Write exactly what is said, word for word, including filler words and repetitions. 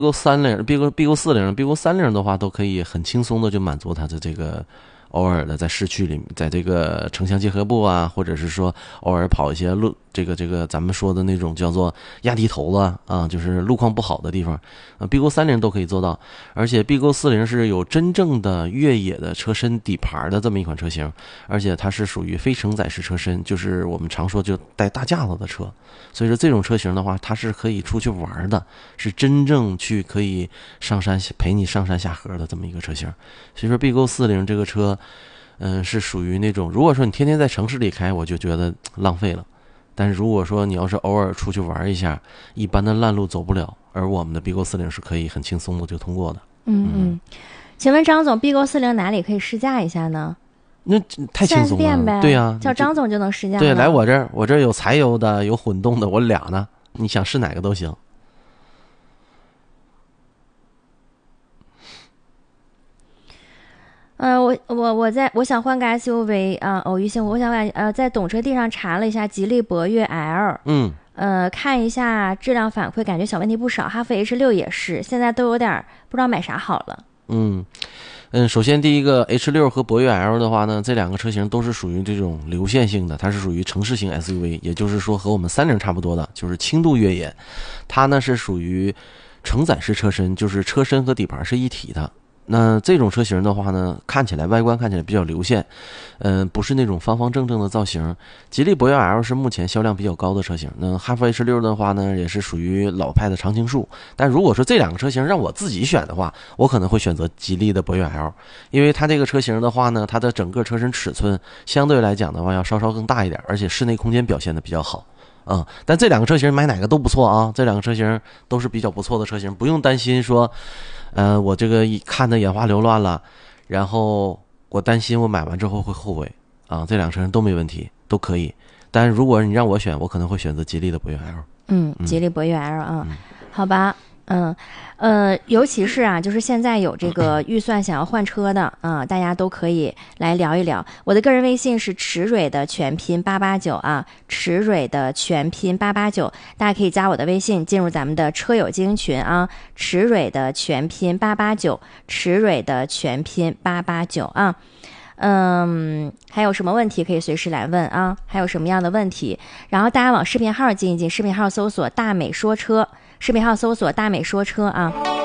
Bigo 三零、Bigo Bigo 四零、Bigo 三零的话，都可以很轻松的就满足它的这个偶尔的在市区里面，在这个城乡结合部啊，或者是说偶尔跑一些路，这个这个咱们说的那种叫做压低头子啊，就是路况不好的地方，啊 ，Bigo 三零都可以做到。而且 Bigo 四零是有真正的越野的车身底盘的这么一款车型，而且它是属于非承载式车身，就是我们常说就带大架子的车。所以说这种车型的话，它是可以出去玩的，是真正去可以上山陪你上山下河的这么一个车型。所以说 Bigo 四零这个车，嗯，是属于那种如果说你天天在城市里开，我就觉得浪费了。但是如果说你要是偶尔出去玩一下，一般的烂路走不了，而我们的 Bigo 四零是可以很轻松的就通过的。 嗯嗯，请问张总 ，Bigo 四零哪里可以试驾一下呢？ 那太轻松了，对呀、啊， 叫张总就能试驾。 对，来我这儿，我这儿有柴油的，有混动的，我俩呢，你想试哪个都行。 呃，我我我在我想换个 S U V 啊、呃，偶遇性，我想把呃在懂车帝上查了一下吉利博越 L， 嗯， 呃看一下质量反馈，感觉小问题不少。哈弗 H 六也是，现在都有点不知道买啥好了。 嗯。嗯，首先第一个 H 六 和博越 L 的话呢，这两个车型都是属于这种流线性的，它是属于城市型 S U V， 也就是说和我们三菱差不多的，就是轻度越野。它呢是属于承载式车身，就是车身和底盘是一体的。那这种车型的话呢，看起来外观看起来比较流线，嗯、呃，不是那种方方正正的造型。吉利博越 L 是目前销量比较高的车型，那哈弗 H 六 的话呢，也是属于老派的常青树。但如果说这两个车型让我自己选的话，我可能会选择吉利的博越 L， 因为它这个车型的话呢，它的整个车身尺寸相对来讲的话要稍稍更大一点，而且室内空间表现的比较好。嗯，但这两个车型买哪个都不错啊，这两个车型都是比较不错的车型，不用担心说，呃，我这个看的眼花缭乱了，然后我担心我买完之后会后悔啊。这两个车型都没问题，都可以。但如果你让我选，我可能会选择吉利的博越 L。 嗯，吉利博越 L 啊，嗯、好吧。嗯，呃，尤其是啊，就是现在有这个预算想要换车的啊、呃，大家都可以来聊一聊。我的个人微信是驰蕊的全拼八八九啊，驰蕊的全拼八八九，大家可以加我的微信进入咱们的车友精英群啊，驰蕊的全拼八八九，驰蕊的全拼八八九啊。嗯，还有什么问题可以随时来问啊？还有什么样的问题？然后大家往视频号进一进，视频号搜索大美说车。视频号搜索大美说车啊。